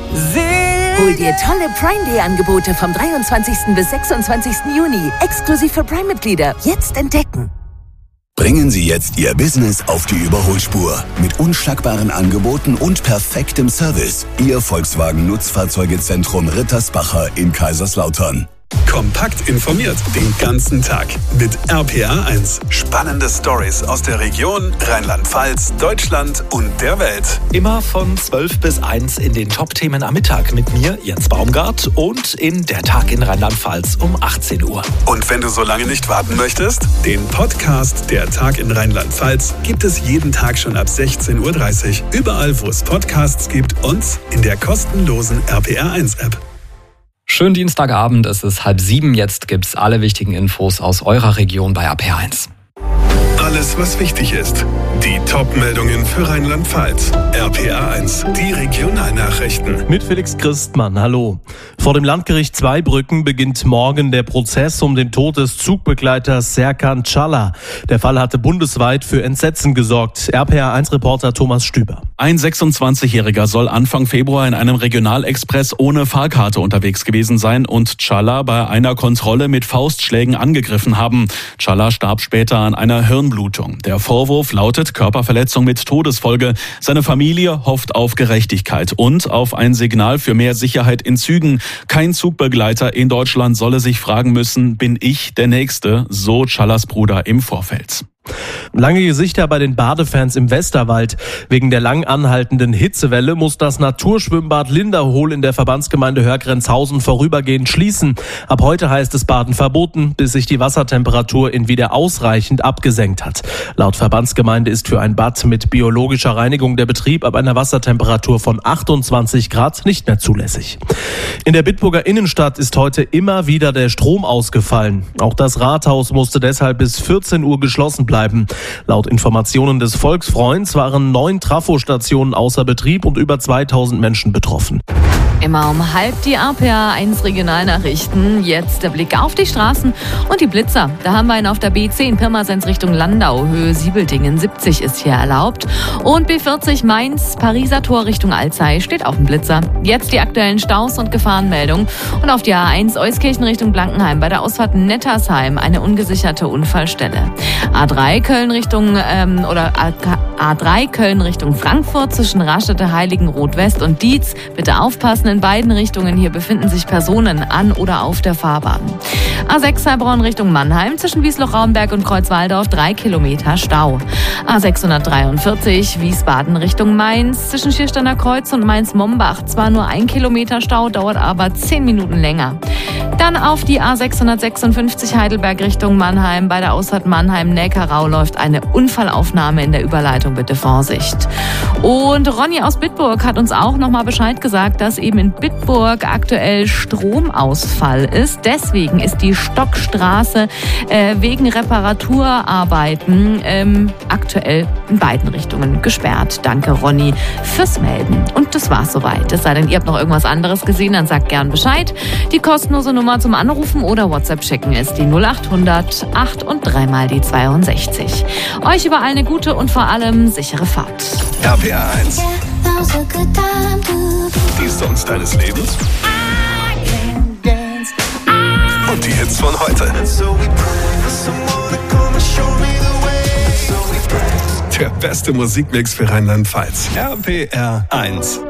Hol dir tolle Prime-Day-Angebote vom 23. bis 26. Juni. Exklusiv für Prime-Mitglieder. Jetzt entdecken. Bringen Sie jetzt Ihr Business auf die Überholspur. Mit unschlagbaren Angeboten und perfektem Service. Ihr Volkswagen-Nutzfahrzeugezentrum Rittersbacher in Kaiserslautern. Kompakt informiert den ganzen Tag mit RPR1. Spannende Stories aus der Region, Rheinland-Pfalz, Deutschland und der Welt. Immer von 12 bis 1 in den Top-Themen am Mittag mit mir, Jens Baumgart, und in Der Tag in Rheinland-Pfalz um 18 Uhr. Und wenn du so lange nicht warten möchtest, den Podcast Der Tag in Rheinland-Pfalz gibt es jeden Tag schon ab 16:30 Uhr. Überall, wo es Podcasts gibt und in der kostenlosen RPR1-App. Schönen Dienstagabend, es ist 6:30. Jetzt gibt's alle wichtigen Infos aus eurer Region bei RPR1. Alles, was wichtig ist. Die Top-Meldungen für Rheinland-Pfalz. RPR1, die Regionalnachrichten. Mit Felix Christmann, hallo. Vor dem Landgericht Zweibrücken beginnt morgen der Prozess um den Tod des Zugbegleiters Serkan Çağlar. Der Fall hatte bundesweit für Entsetzen gesorgt. RPR1-Reporter Thomas Stüber. Ein 26-Jähriger soll Anfang Februar in einem Regionalexpress ohne Fahrkarte unterwegs gewesen sein und Çağlar bei einer Kontrolle mit Faustschlägen angegriffen haben. Çağlar starb später an einer Hirnblutung. Der Vorwurf lautet Körperverletzung mit Todesfolge. Seine Familie hofft auf Gerechtigkeit und auf ein Signal für mehr Sicherheit in Zügen. Kein Zugbegleiter in Deutschland solle sich fragen müssen, bin ich der Nächste, so Çağlars Bruder im Vorfeld. Lange Gesichter bei den Badefans im Westerwald. Wegen der lang anhaltenden Hitzewelle muss das Naturschwimmbad Linderhohl in der Verbandsgemeinde Hörgrenzhausen vorübergehend schließen. Ab heute heißt es Baden verboten, bis sich die Wassertemperatur in wieder ausreichend abgesenkt hat. Laut Verbandsgemeinde ist für ein Bad mit biologischer Reinigung der Betrieb ab einer Wassertemperatur von 28 Grad nicht mehr zulässig. In der Bitburger Innenstadt ist heute immer wieder der Strom ausgefallen. Auch das Rathaus musste deshalb bis 14 Uhr geschlossen bleiben. Laut Informationen des Volksfreunds waren 9 Trafostationen außer Betrieb und über 2000 Menschen betroffen. Immer um 12:30 die RPR1 Regionalnachrichten. Jetzt der Blick auf die Straßen und die Blitzer. Da haben wir einen auf der B10 Pirmasens Richtung Landau, Höhe Siebeldingen. 70 ist hier erlaubt. Und B40 Mainz, Pariser Tor Richtung Alzey steht auch ein Blitzer. Jetzt die aktuellen Staus und Gefahrenmeldungen. Und auf die A1 Euskirchen Richtung Blankenheim bei der Ausfahrt Nettersheim eine ungesicherte Unfallstelle. A3 Köln Richtung A3 Köln Richtung Frankfurt zwischen Raststätte Heiligenroth West und Dietz. Bitte aufpassen. In beiden Richtungen hier befinden sich Personen an oder auf der Fahrbahn. A6 Heilbronn Richtung Mannheim zwischen Wiesloch-Raumberg und Kreuzwaldorf 3 Kilometer Stau. A643 Wiesbaden Richtung Mainz zwischen Schiersteiner Kreuz und Mainz-Mombach zwar nur 1 Kilometer Stau, dauert aber 10 Minuten länger. Dann auf die A656 Heidelberg Richtung Mannheim. Bei der Ausfahrt Mannheim-Neckarau läuft eine Unfallaufnahme in der Überleitung. Bitte Vorsicht. Und Ronny aus Bitburg hat uns auch nochmal Bescheid gesagt, dass eben in Bitburg aktuell Stromausfall ist. Deswegen ist die Stockstraße wegen Reparaturarbeiten aktuell in beiden Richtungen gesperrt. Danke, Ronny, fürs Melden. Und das war's soweit. Es sei denn, ihr habt noch irgendwas anderes gesehen, dann sagt gern Bescheid. Die kostenlose Nummer zum Anrufen oder WhatsApp schicken ist die 0800 8 und 3 mal die 62. Euch überall eine gute und vor allem sichere Fahrt. RPR1. Die Songs deines Lebens. Und die Hits von heute. Der beste Musikmix für Rheinland-Pfalz. RPR1.